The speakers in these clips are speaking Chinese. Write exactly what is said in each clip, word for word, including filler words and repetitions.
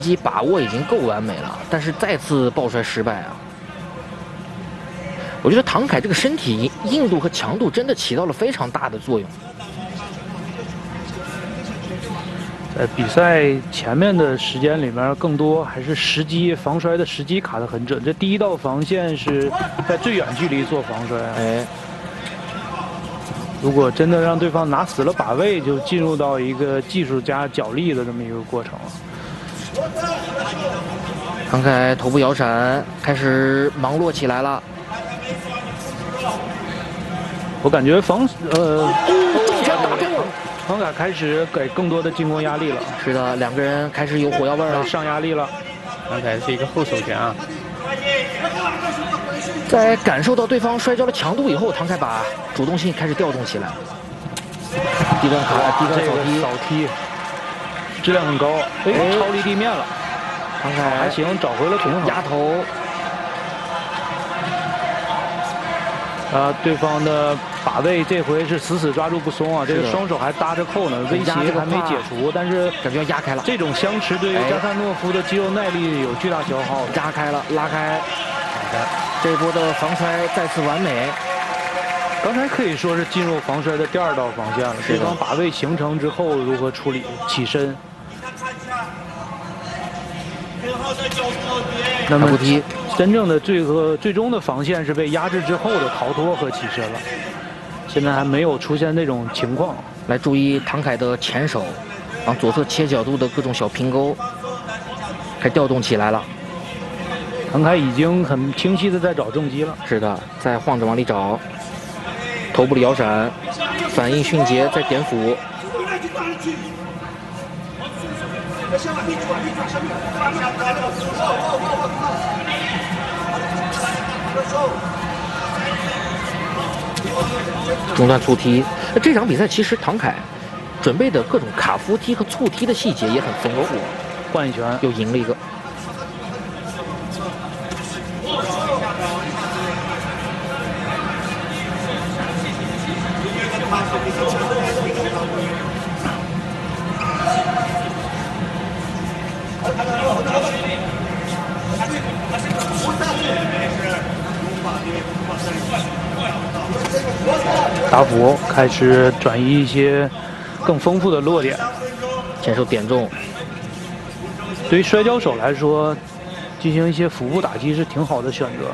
击把握已经够完美了，但是再次抱摔失败啊！我觉得唐凯这个身体硬度和强度真的起到了非常大的作用。 在比赛前面的时间里面，更多还是时机防摔的时机卡得很准。这第一道防线是在最远距离做防摔，哎，如果真的让对方拿死了把位，就进入到一个技术加脚力的这么一个过程了。 唐凯头部摇闪，开始忙碌起来了。 我感觉防呃，唐凯开始给更多的进攻压力了。 是的，两个人开始有火药味了， 上压力了。 唐凯是一个后手拳啊。 在感受到对方摔跤的强度以后，唐凯把主动性开始调动起来。低端卡，低端扫踢， 扫踢，质量很高，哎，超离地面了。 唐凯还行，找回了平衡。 压头， 啊，对方的把位这回是死死抓住不松啊，这个双手还搭着扣呢，威胁还没解除，但是感觉要压开了。 这种相持对于加萨诺夫的肌肉耐力有巨大消耗。 压开了，拉开。好的，这一波的防摔再次完美。 刚才可以说是进入防摔的第二道防线了。对方把位形成之后如何处理？起身。 那么，真正的最和最终的防线是被压制之后的逃脱和起身了。现在还没有出现那种情况。 来注意唐凯的前手，往左侧切角度的各种小平勾，开始调动起来了。 唐凯已经很清晰的在找正击了。 是的，在晃着往里找。头部的摇闪，反应迅捷，在点斧。 中段促踢，那这场比赛其实唐凯准备的各种卡夫踢和促踢的细节也很丰富。 换一拳又赢了一个。 打斧开始转移一些更丰富的落点， 前手点中。 对于摔跤手来说，进行一些腹部打击是挺好的选择。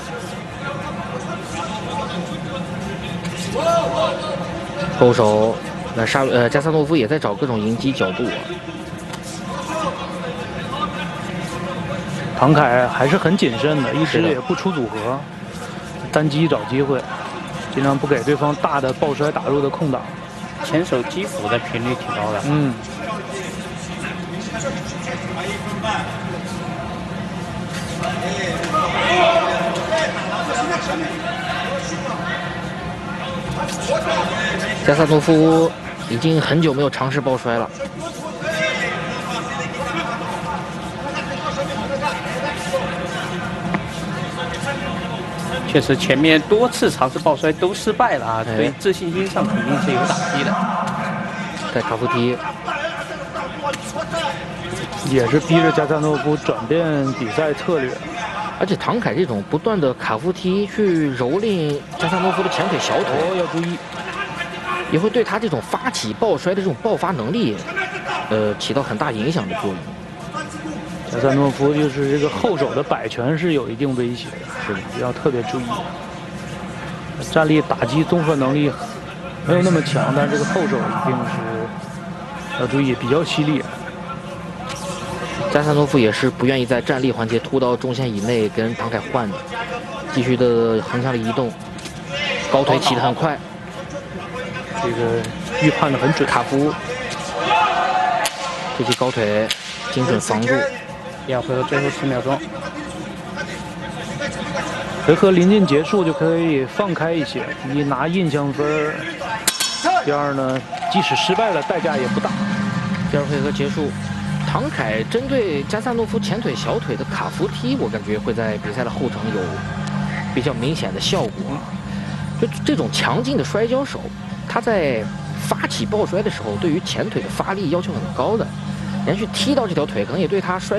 勾手，那沙呃加萨诺夫也在找各种迎击角度。 唐凯还是很谨慎的，一直也不出组合，单击找机会。 尽量不给对方大的抱摔打入的空档， 前手击斧的频率挺高的。 嗯。 加萨诺夫已经很久没有尝试抱摔了。 确实，前面多次尝试抱摔都失败了啊，对自信心上肯定是有打击的。 在卡夫踢， 也是逼着加萨诺夫转变比赛策略。 而且唐凯这种不断的卡夫踢去蹂躏加萨诺夫的前腿、小腿， 哦，要注意， 也会对他这种发起抱摔的这种爆发能力，呃，起到很大影响的作用。 加萨诺夫就是这个后手的摆拳是有一定威胁的，是的，要特别注意。站立打击综合能力没有那么强，但这个后手一定是要注意，比较犀利。 加萨诺夫也是不愿意在站立环节突到中线以内跟唐凯换的，继续的横向的移动，高腿起得很快， 这个预判的很准。 卡夫推起高腿，精准防住。 第二回合最后十秒钟， 回合临近结束就可以放开一些。一拿印象分，第二呢，即使失败了，代价也不大。 第二回合结束，唐凯针对加萨诺夫前腿、小腿的卡夫踢，我感觉会在比赛的后程有比较明显的效果。就这种强劲的摔跤手，他在发起抱摔的时候，对于前腿的发力要求很高的，连续踢到这条腿，可能也对他摔。